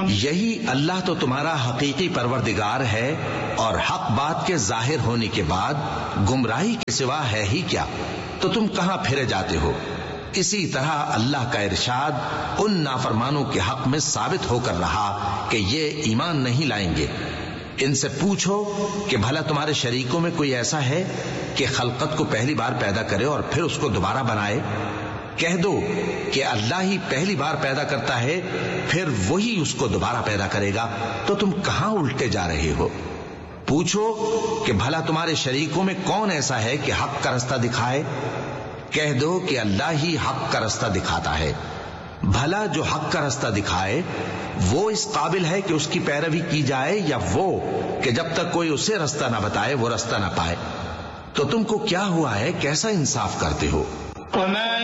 यही अल्लाह तो तुम्हारा हकीकी परवरदिगार है और हक बात के जाहिर होने के बाद गुमराही के सिवा है ही क्या, तो तुम कहां फिरे जाते हो। इसी तरह अल्लाह का इरशाद उन नाफरमानों के हक में साबित होकर रहा कि ये ईमान नहीं लाएंगे। इनसे पूछो कि भला तुम्हारे शरीकों में कोई ऐसा है कि खलकत को पहली बार पैदा करे और फिर उसको दोबारा बनाए। कह दो कि अल्लाह ही पहली बार पैदा करता है, फिर वही उसको दोबारा पैदा करेगा, तो तुम कहां उल्टे जा रहे हो। पूछो कि भला तुम्हारे शरीकों में कौन ऐसा है कि हक का रास्ता दिखाए। कह दो कि अल्लाह ही हक का रास्ता दिखाता है। भला जो हक का रास्ता दिखाए वो इस काबिल है कि उसकी पैरवी की जाए, या वो कि जब तक कोई उसे रास्ता ना बताए वो रास्ता ना पाए। तो तुमको क्या हुआ है, कैसा इंसाफ करते हो।